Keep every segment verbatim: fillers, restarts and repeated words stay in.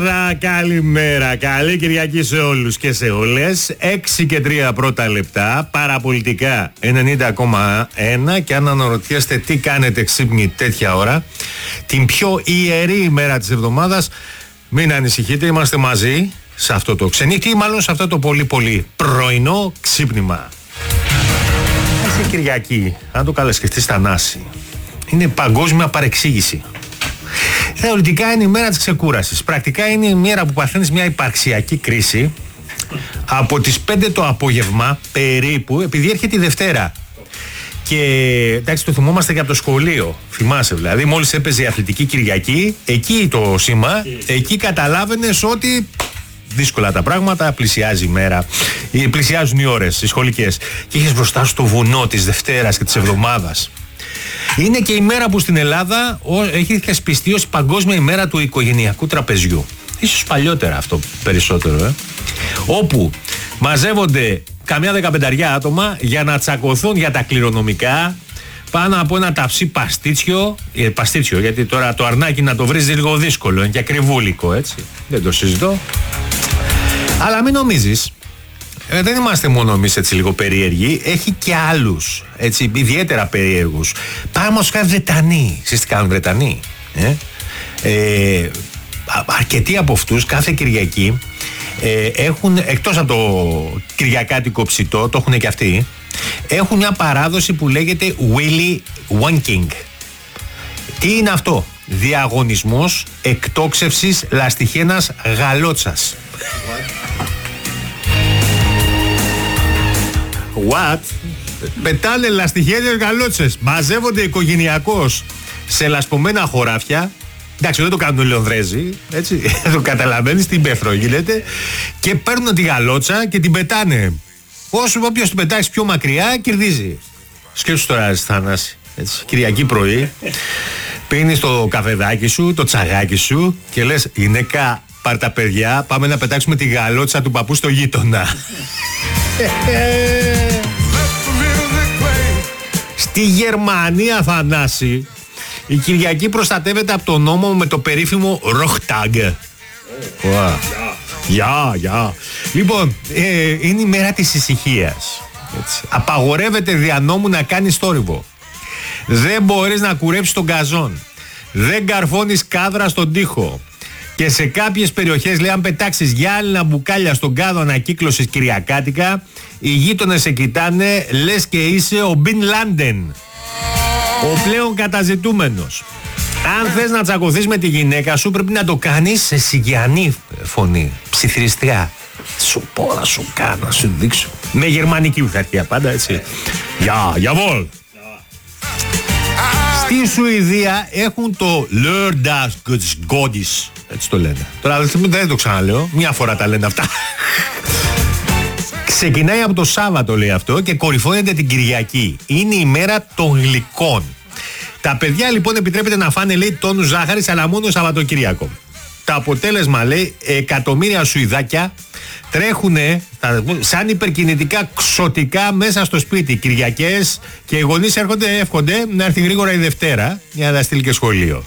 Καλημέρα, καλή Κυριακή σε όλους και σε όλες. έξι και τρία πρώτα λεπτά, παραπολιτικά ενενήντα κόμμα ένα. Και αν αναρωτιέστε τι κάνετε ξύπνη τέτοια ώρα, την πιο ιερή ημέρα της εβδομάδας, μην ανησυχείτε, είμαστε μαζί σε αυτό το ξενύχτη ή μάλλον σε αυτό το πολύ πολύ πρωινό ξύπνημα. Αυτή η Κυριακή, αν το καλασκεφτείς Θανάση, είναι παγκόσμια παρεξήγηση. Θεωρητικά είναι η μέρα της ξεκούρασης. Πρακτικά είναι η μέρα που παθαίνεις μια υπαρξιακή κρίση από τις πέντε το απόγευμα περίπου, επειδή έρχεται η Δευτέρα. Και εντάξει, το θυμόμαστε και από το σχολείο. Θυμάσαι δηλαδή, μόλις έπαιζε η Αθλητική Κυριακή, εκεί το σήμα, εκεί καταλάβαινες ότι δύσκολα τα πράγματα, πλησιάζει η μέρα, πλησιάζουν οι ώρες, οι σχολικές. Και είχες μπροστά σου το βουνό της Δευτέρας και της εβδομάδας. Είναι και η μέρα που στην Ελλάδα έχει θεσπιστεί ως παγκόσμια ημέρα του οικογενειακού τραπεζιού. Ίσως παλιότερα αυτό περισσότερο, ε. Όπου μαζεύονται καμιά δεκαπενταριά άτομα για να τσακωθούν για τα κληρονομικά πάνω από ένα ταψί παστίτσιο, ε, παστίτσιο, γιατί τώρα το αρνάκι να το βρεις λίγο δύσκολο, είναι και ακριβούλικο, έτσι. Δεν το συζητώ. Αλλά μην νομίζεις, Ε, δεν είμαστε μόνο εμείς έτσι λίγο περίεργοι, έχει και άλλους έτσι ιδιαίτερα περίεργους. Πάμε ως κάνει Βρετανοί. Εσείς τι κάνουν Βρετανοί? Ε? Ε, αρκετοί από αυτούς κάθε Κυριακή ε, έχουν, εκτός από το κυριακάτικο ψητό, το έχουν και αυτοί, έχουν μια παράδοση που λέγεται Willy Wonking. Τι είναι αυτό? Διαγωνισμός εκτόξευσης λαστιχένας γαλότσας. What? Πετάνε λαστιχένες γαλότσες. Μαζεύονται οικογενειακώς σε λασπωμένα χωράφια. Εντάξει, δεν το κάνουν οι Λονδρέζοι, έτσι. Το καταλαβαίνεις, την πέθρο γίνεται. Και παίρνουν τη γαλότσα και την πετάνε. Όσο όποιος την πετάξει πιο μακριά, κερδίζει. Σκέψου τώρα, Θανάση, έτσι, Κυριακή πρωί. Πίνεις το καφεδάκι σου, το τσαγάκι σου και λες, γυναίκα, πάρ' τα παιδιά, πάμε να πετάξουμε τη γαλότσα του παππού στο γείτονα. Στη Γερμανία, Θανάση, η Κυριακή προστατεύεται από τον νόμο με το περίφημο Rochtag. Γεια, γεια. Λοιπόν, ε, είναι η μέρα της ησυχίας. Έτσι. Απαγορεύεται δια νόμου να κάνεις θόρυβο. Δεν μπορείς να κουρέψεις τον γκαζόν. Δεν καρφώνεις κάδρα στον τοίχο. Και σε κάποιες περιοχές, λέει, αν πετάξεις γυάλινα μπουκάλια στον κάδο ανακύκλωσης κυριακάτικα, οι γείτονες σε κοιτάνε, λες και είσαι ο Μπιν Λάντεν, ο πλέον καταζητούμενος. Αν θες να τσακωθείς με τη γυναίκα σου, πρέπει να το κάνεις σε σιγιανή φωνή, ψιθυριστικά. Σου πω να σου κάνω, να σου δείξω. Με γερμανική ουθαρχία πάντα, έτσι. Γεια, γεια βολ. Στη Σουηδία έχουν το Lördagsgodis, έτσι το λένε. Τώρα δεν το ξαναλέω, μια φορά τα λένε αυτά. Ξεκινάει από το Σάββατο, λέει αυτό, και κορυφώνεται την Κυριακή. Είναι η μέρα των γλυκών. Τα παιδιά λοιπόν επιτρέπεται να φάνε, λέει, τόνους ζάχαρης, αλλά μόνο Σαββατοκυριακό. Το αποτέλεσμα, λέει, εκατομμύρια Σουηδάκια τρέχουνε σαν υπερκινητικά ξωτικά μέσα στο σπίτι Κυριακές, και οι γονείς έρχονται, εύχονται να έρθει γρήγορα η Δευτέρα για να τα στείλει και σχολείο.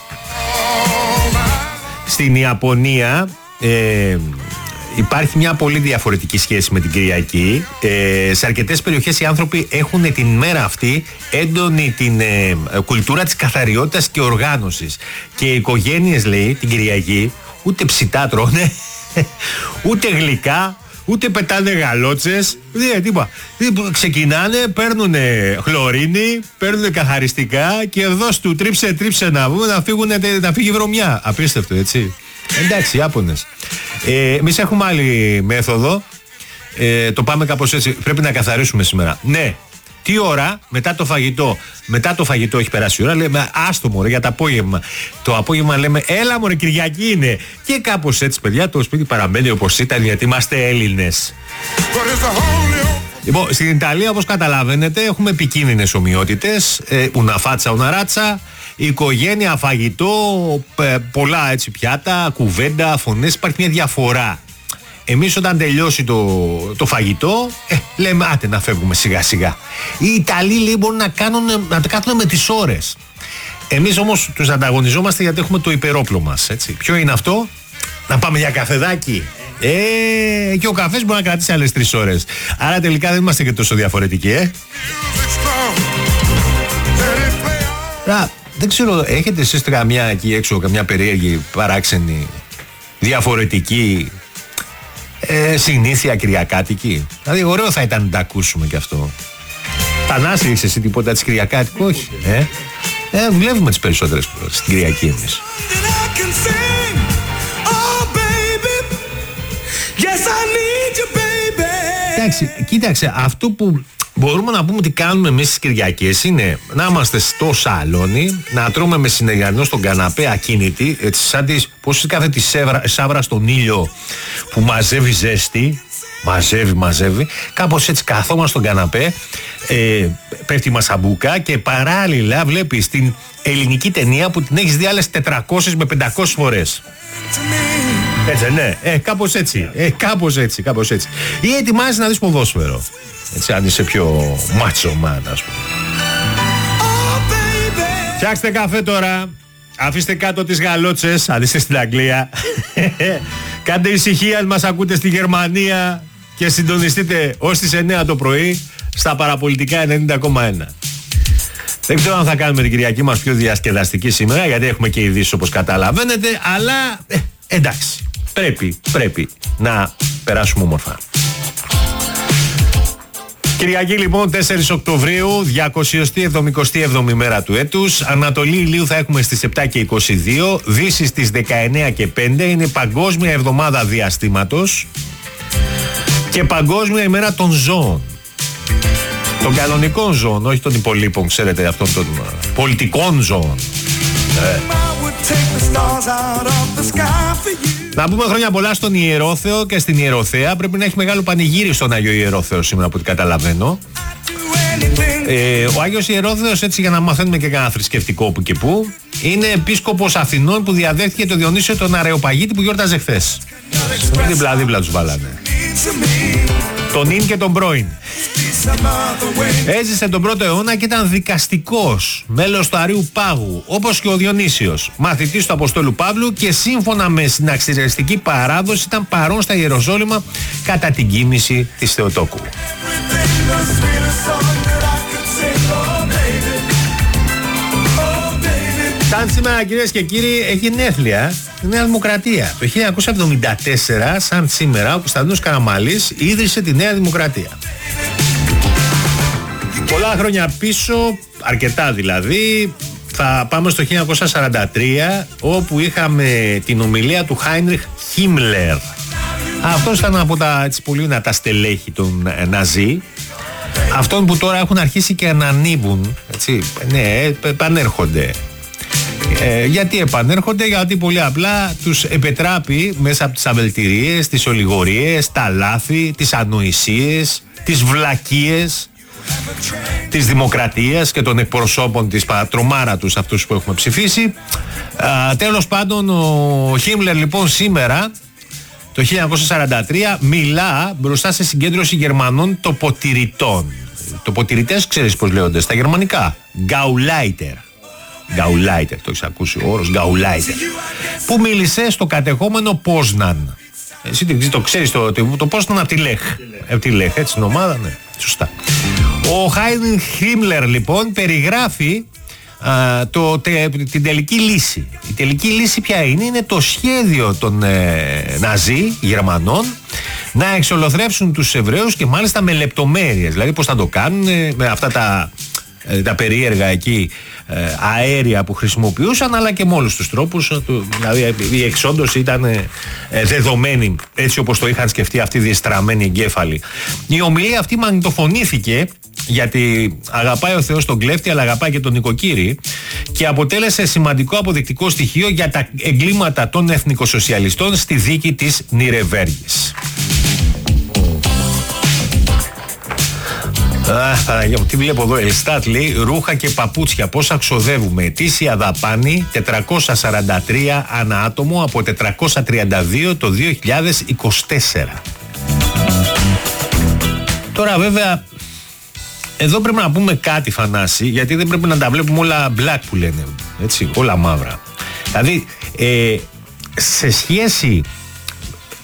Στην Ιαπωνία ε, υπάρχει μια πολύ διαφορετική σχέση με την Κυριακή. Ε, σε αρκετές περιοχές οι άνθρωποι έχουν την μέρα αυτή έντονη την ε, κουλτούρα της καθαριότητας και οργάνωσης. Και οι οικογένειες, λέει, την Κυριακή ούτε ψητά τρώνε, ούτε γλυκά, ούτε πετάνε γαλότσες, δεν τίποτα. Ξεκινάνε, παίρνουν χλωρίνη, παίρνουν καθαριστικά και δώσ' του τρίψε τρίψε να βγουν, να, φύγουν, να φύγει βρωμιά. Απίστευτο, έτσι. Εντάξει, Ιάπωνες. Ε, εμείς έχουμε άλλη μέθοδο. Ε, το πάμε κάπως έτσι. Πρέπει να καθαρίσουμε σήμερα. Ναι. Τι ώρα? Μετά το φαγητό. Μετά το φαγητό έχει περάσει η ώρα. Λέμε άστο μωρέ για το απόγευμα. Το απόγευμα λέμε έλα μωρέ Κυριακή είναι. Και κάπως έτσι, παιδιά, το σπίτι παραμένει όπως ήταν, γιατί είμαστε Έλληνες. Λοιπόν, στην Ιταλία, όπως καταλαβαίνετε, έχουμε επικίνδυνες ομοιότητες. Ε, ουναφάτσα, ουναράτσα. Οικογένεια, φαγητό, πολλά έτσι πιάτα, κουβέντα, φωνές. Υπάρχει μια διαφορά. Εμείς όταν τελειώσει το, το φαγητό, ε, λέμε άτε να φεύγουμε σιγά σιγά. Οι Ιταλοί, λέει, μπορούν να, κάνουν, να το κάνουν με τις ώρες. Εμείς όμως τους ανταγωνιζόμαστε γιατί έχουμε το υπερόπλο μας, έτσι. Ποιο είναι αυτό? Να πάμε για καφεδάκι. Ε, και ο καφές μπορεί να κρατήσει άλλες τρεις ώρες. Άρα τελικά δεν είμαστε και τόσο διαφορετικοί, ε. Ρα, δεν ξέρω, έχετε εσείς καμιά εκεί έξω, καμιά περίεργη, παράξενη, διαφορετική ε, συνήθεια κυριακάτικη? Δηλαδή ωραίο θα ήταν να τα ακούσουμε κι αυτό. Θανάση, έχεις εσύ τίποτα της κυριακάτικου? Όχι, ε. ε Δουλεύουμε τις περισσότερες στην Κυριακή εμείς. Εντάξει, κοίταξε, αυτό που μπορούμε να πούμε ότι κάνουμε εμείς τις Κυριακές είναι να είμαστε στο σαλόνι, να τρώμε με συνεργανό στον καναπέ ακίνητη, έτσι σαν τις, πώς κάθεται τη σάβρα στον ήλιο που μαζεύει ζέστη, μαζεύει, μαζεύει, κάπως έτσι καθόμαστε στον καναπέ, ε, πέφτει η μασαμπούκα και παράλληλα βλέπεις την ελληνική ταινία που την έχεις δει άλλες τετρακόσιες με πεντακόσιες φορές. Έτσι, ναι, ε, κάπως έτσι, ε, κάπως έτσι, κάπως έτσι. Ή ετοιμάζεις να δεις ποδόσφαιρο. Έτσι, αν είσαι πιο μάτσο μάνα, ας πούμε. Φτιάξτε καφέ τώρα. Αφήστε κάτω τις γαλότσες, αν είστε στην Αγγλία. Κάντε ησυχία αν μας ακούτε στη Γερμανία και συντονιστείτε ως τις εννιά το πρωί στα παραπολιτικά ενενήντα κόμμα ένα. Δεν ξέρω αν θα κάνουμε την Κυριακή μας πιο διασκεδαστική σήμερα, γιατί έχουμε και ειδήσεις όπως καταλαβαίνετε, αλλά ε, εντάξει, πρέπει, πρέπει να περάσουμε όμορφα. Κυριακή λοιπόν τέσσερις Οκτωβρίου, διακόσια εβδομηκοστή έβδομη μέρα του έτους. Ανατολή ηλίου θα έχουμε στις επτά και είκοσι δύο, Δύση στις δεκαεννιά και πέντε. Είναι παγκόσμια εβδομάδα διαστήματος και παγκόσμια ημέρα των ζώων. Των κανονικών ζώων, όχι των υπολείπων, ξέρετε, αυτών των πολιτικών ζώων. Ε. Να πούμε χρόνια πολλά στον Ιερόθεο και στην Ιεροθέα. Πρέπει να έχει μεγάλο πανηγύρι στον Άγιο Ιερόθεο σήμερα, από ό,τι καταλαβαίνω. Ε, ο Άγιος Ιερόθεος, έτσι για να μαθαίνουμε και κανένα θρησκευτικό που και που, είναι επίσκοπος Αθηνών που διαδέχτηκε το Διονύσιο τον Αρεοπαγίτη που γιόρταζε χθες. Δίπλα-δίπλα τους βάλανε. Τον ίν και τον πρώην. Έζησε τον πρώτο αιώνα και ήταν δικαστικός, μέλος του Αρείου Πάγου, όπως και ο Διονύσιος, μαθητής του Αποστόλου Παύλου, και σύμφωνα με συναξιριστική παράδοση ήταν παρόν στα Ιεροσόλυμα κατά την κοίμηση της Θεοτόκου. Σαν σήμερα, κυρίες και κύριοι, έχει γενέθλια η Νέα Δημοκρατία. Το χίλια εννιακόσια εβδομήντα τέσσερα, σαν σήμερα, ο Κωνσταντίνος Καραμανλής ίδρυσε τη Νέα Δημοκρατία. Πολλά χρόνια πίσω, αρκετά δηλαδή, θα πάμε στο χίλια εννιακόσια σαράντα τρία, όπου είχαμε την ομιλία του Χάινριχ Χίμλερ. Αυτός ήταν από τα έτσι, πολύ δυνατά στελέχη των ε, Ναζί. Αυτών που τώρα έχουν αρχίσει και να ανήβουν, έτσι, ναι, επανέρχονται. Ε, γιατί επανέρχονται? Γιατί πολύ απλά τους επετράπει μέσα από τις αβελτηρίες, τις ολιγορίες, τα λάθη, τις ανοησίες, τις βλακίες της δημοκρατίας και των εκπροσώπων της πατρομάρα τους, αυτούς που έχουμε ψηφίσει. Α, τέλος πάντων, ο Χίμλερ λοιπόν σήμερα, το χίλια εννιακόσια σαράντα τρία, μιλά μπροστά σε συγκέντρωση Γερμανών τοποτηρητών. Τοποτηρητές, ξέρεις πώς λέγονται στα γερμανικά? Γκαουλάιτερ. Γκαουλάιτερ, το έχεις ακούσει ο όρος Γκαουλάιτερ. Που μίλησε στο κατεχόμενο Πόσναν. Εσύ το ξέρεις το, το, το Πόσναν από τη Λέχ. Από τη Λέχ, έτσι την ομάδα, ναι, σωστά. Ο Χάινριχ Χίμλερ λοιπόν περιγράφει α, το, τε, την τελική λύση. Η τελική λύση ποια είναι? Είναι το σχέδιο των ε, Ναζί Γερμανών να εξολοθρεύσουν τους Εβραίους, και μάλιστα με λεπτομέρειες. Δηλαδή πώς θα το κάνουν με αυτά τα, τα περίεργα εκεί αέρια που χρησιμοποιούσαν, αλλά και με όλους τους τρόπους. Δηλαδή η εξόντωση ήταν δεδομένη έτσι όπως το είχαν σκεφτεί αυτοί οι διεστραμμένοι εγκέφαλοι. Η ομιλία αυτή μαγνητοφωνήθηκε, γιατί αγαπάει ο Θεός τον κλέφτη, αλλά αγαπάει και τον νοικοκύρη, και αποτέλεσε σημαντικό αποδεικτικό στοιχείο για τα εγκλήματα των εθνικοσοσιαλιστών στη δίκη της Νιρεβέργης. Αχ, Παναγία μου, τι βλέπω εδώ? Ελστάτ λέει ρούχα και παπούτσια. Πόσα ξοδεύουμε? Ετήσια δαπάνη τετρακόσια σαράντα τρία ανά άτομο από τετρακόσια τριάντα δύο το δύο χιλιάδες είκοσι τέσσερα. Τώρα βέβαια εδώ πρέπει να πούμε κάτι, Φανάση, γιατί δεν πρέπει να τα βλέπουμε όλα black που λένε, έτσι, όλα μαύρα. Δηλαδή ε, σε σχέση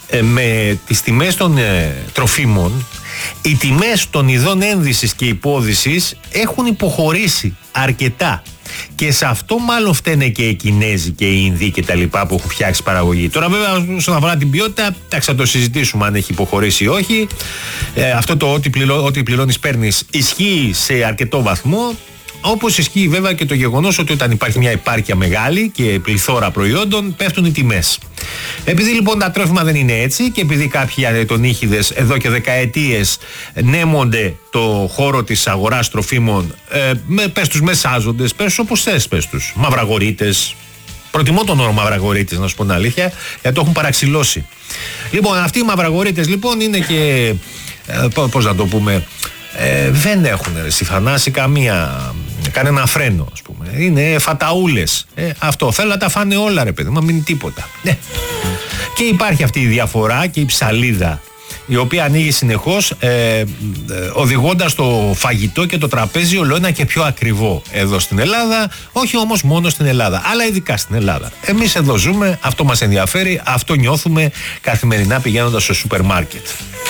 ε, με τις τιμές των ε, τροφίμων, οι τιμές των ειδών ένδυσης και υπόδυσης έχουν υποχωρήσει αρκετά. Και σε αυτό μάλλον φταίνε και οι Κινέζοι και οι Ινδοί και τα λοιπά που έχουν φτιάξει παραγωγή. Τώρα βέβαια όσον αφορά την ποιότητα, θα το συζητήσουμε αν έχει υποχωρήσει ή όχι. Ε, αυτό το ότι, πληρώ, ότι πληρώνεις παίρνεις ισχύει σε αρκετό βαθμό. Όπως ισχύει βέβαια και το γεγονός ότι όταν υπάρχει μια επάρκεια μεγάλη και πληθώρα προϊόντων, πέφτουν οι τιμές. Επειδή λοιπόν τα τρόφιμα δεν είναι έτσι και επειδή κάποιοι ανετονίχηδες εδώ και δεκαετίες νέμονται το χώρο της αγοράς τροφίμων, ε, με, πες τους μεσάζοντες, πες τους όπως θες, πες τους μαυραγορείτες. Προτιμώ τον όρο μαυραγορείτες, να σου πω την αλήθεια, γιατί το έχουν παραξηλώσει. Λοιπόν, αυτοί οι μαυραγορείτες λοιπόν είναι και, ε, πώς να το πούμε, Ε, δεν έχουν στη Θανάση καμία, κανένα φρένο, ας πούμε. Είναι φαταούλες. Ε, αυτό θέλουν να τα φάνε όλα, ρε παιδί, μα μην είναι τίποτα. Ε. Και υπάρχει αυτή η διαφορά και η ψαλίδα, η οποία ανοίγει συνεχώς, ε, ε, οδηγώντας το φαγητό και το τραπέζι όλο ένα και πιο ακριβό εδώ στην Ελλάδα, όχι όμως μόνο στην Ελλάδα, αλλά ειδικά στην Ελλάδα. Εμείς εδώ ζούμε, αυτό μας ενδιαφέρει, αυτό νιώθουμε καθημερινά πηγαίνοντας στο σούπερ μάρκετ.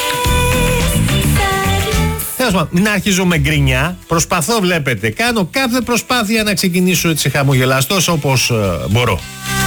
Μην αρχίζω με γκρινιά. Προσπαθώ, βλέπετε, κάνω κάθε προσπάθεια να ξεκινήσω έτσι χαμογελαστός όπως ε, μπορώ.